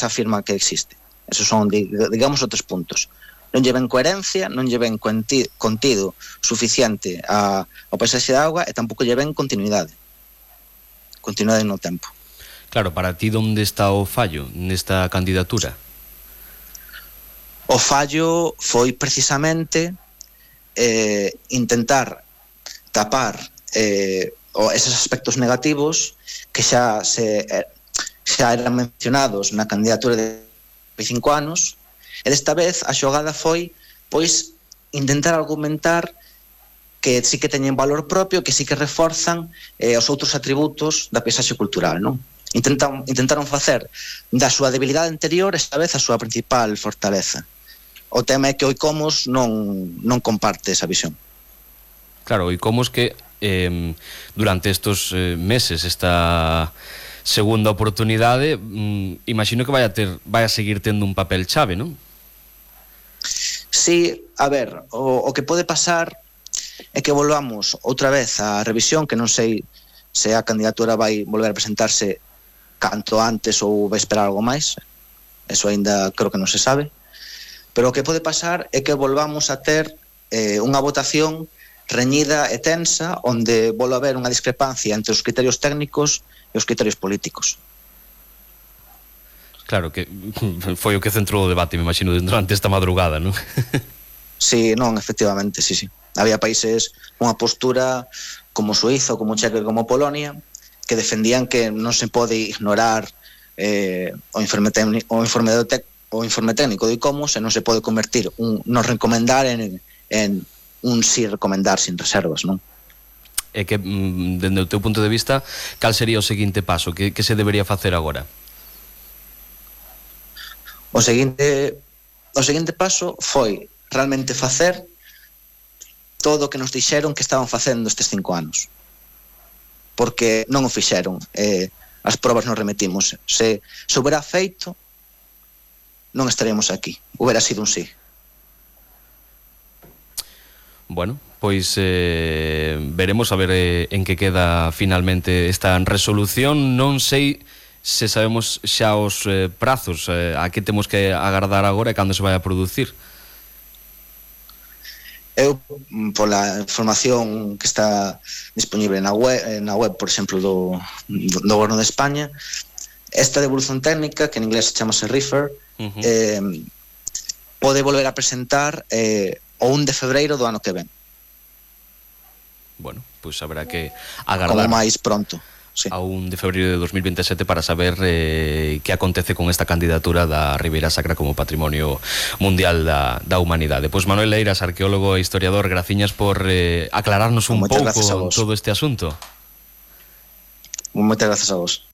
se afirma que existe. Esos son, digamos, outros puntos. Non lle ven coherencia, non lle ven contido suficiente ao paisaxe de auga e tampouco lle ven continuidade no tempo. Claro, para ti onde está o fallo nesta candidatura? O fallo foi precisamente intentar tapar eses aspectos negativos que xa eran mencionados na candidatura de 5 anos, e desta vez a xogada foi pois intentar argumentar que sí que teñen valor propio, que sí que reforzan os outros atributos da paisaxe cultural, non? Intentaron facer da súa debilidade anterior esta vez a súa principal fortaleza. O tema é que o ICOMOS non comparte esa visión. Claro, o ICOMOS que durante estos meses, esta segunda oportunidade, imagino que vai a seguir tendo un papel chave, non? Sí, a ver, o que pode pasar é que volvamos outra vez á revisión, que non sei se a candidatura vai volver a presentarse canto antes ou vai esperar algo máis, eso aínda creo que non se sabe, pero o que pode pasar é que volvamos a ter unha votación reñida e tensa, onde volve a haber unha discrepancia entre os criterios técnicos e os criterios políticos. Claro, que foi o que centrou o debate, me imagino, durante esta madrugada, non? Sí, non, efectivamente, sí. Había países con unha postura como Suiza, como Chequia, como Polonia, que defendían que non se pode ignorar o informe técnico do ICOMOS e non se pode convertir non recomendar en un sí recomendar sin reservas, non? E que, dende o teu punto de vista, cal sería o seguinte paso? Que se debería facer agora? O seguinte paso foi realmente facer todo o que nos dixeron que estaban facendo estes 5 anos, porque non o fixeron, as probas nos remitimos. Se houbera feito, non estaríamos aquí, houbera sido un sí. Bueno, pois veremos a ver en que queda finalmente esta resolución. Non sei se sabemos xa os prazos a que temos que agardar agora e cando se vai a producir. Eu, pola información que está disponible na web, por exemplo, do Goberno de España, esta devolución técnica, que en inglés chamase RIFER, pode volver a presentar o 1 de febreiro do ano que ven. Bueno, pois habrá que agardar como máis pronto, sí, a 1 de febreiro de 2027 para saber que acontece con esta candidatura da Ribeira Sacra como Patrimonio Mundial da Humanidade. Pois Manuel Leiras, arqueólogo e historiador, graciñas por aclararnos un pouco todo este asunto. Moitas grazas a vos.